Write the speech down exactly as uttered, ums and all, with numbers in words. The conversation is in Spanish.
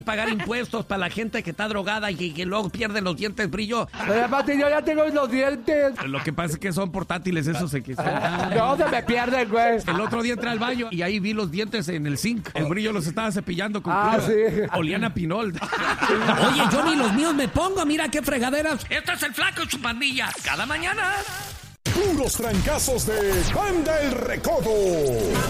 pagar impuestos para la gente que está drogada y que, que luego pierden los dientes brillo. Pero Pati, yo ya tengo los dientes. Lo que pasa es que son portátiles, esos se que No, se me pierden, güey. El otro día entré al baño y ahí vi los dientes en el zinc. El brillo los estaba cepillando con Ah, cuidado. sí. Olían a pinol. Oye, yo ni los míos me pongo, mira qué fregaderas. Este es el Flaco y su pandilla. Cada mañana. Puros trancazos de Banda El Recodo.